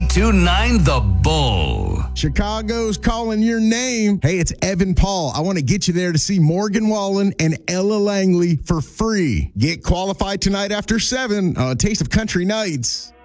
92.9 The Bull. Chicago's calling your name. Hey, it's Evan Paul. I want to get you there to see Morgan Wallen and Ella Langley for free. Get qualified tonight after 7 on Taste of Country Nights.